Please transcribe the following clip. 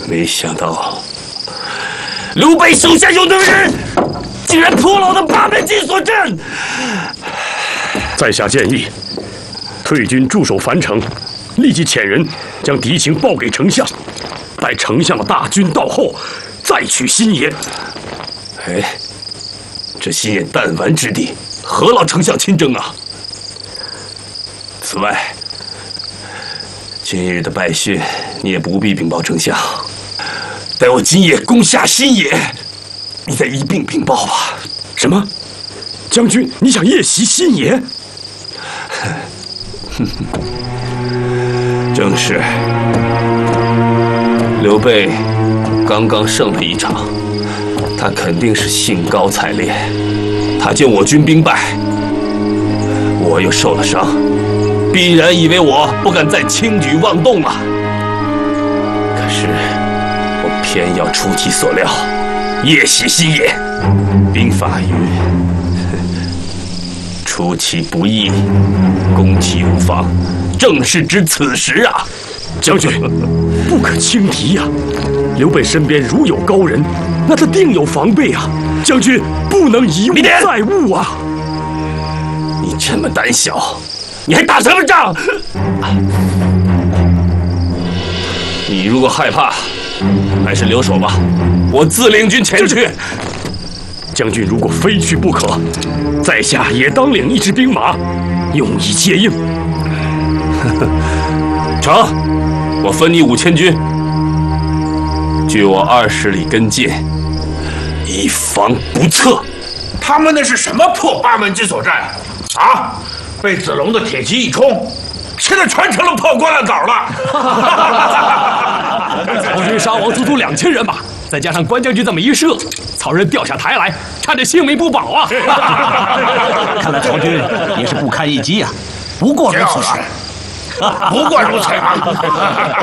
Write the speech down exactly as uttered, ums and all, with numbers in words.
没想到刘备手下有能人，竟然破了我的八门金锁阵。 在下建议，退军驻守樊城，立即遣人将敌情报给丞相，待丞相的大军到后，再取新野。 哎，这新野弹丸之地，何劳丞相亲征啊？此外，今日的败讯你也不必禀报丞相，待我今夜攻下新野，你再一并禀报吧。 什么？将军，你想夜袭新野？ 正是。刘备刚刚胜了一场，他肯定是兴高采烈。他见我军兵败，我又受了伤，必然以为我不敢再轻举妄动了。可是我偏要出其所料，夜袭新野。兵法云：出其不意，攻其无防，正是指此时啊！ 将军，不可轻敌呀！刘备身边如有高人，那他定有防备啊！将军不能一误再误啊！ 你这么胆小，你还打什么仗？你如果害怕，还是留守吧，我自领军前去。 将军如果非去不可，在下也当领一支兵马，用以接应。 成，我分你五千军，距我二十里跟进，以防不测。 他们那是什么破八门金锁阵啊？被子龙的铁骑一冲，现在全成了破灌烂枣了。 曹军杀亡足足两千人马，再加上关将军这么一射，曹仁掉下台来，差点性命不保啊！ 看来曹军也是不堪一击呀、啊，不过如此吧。 不过如此吧。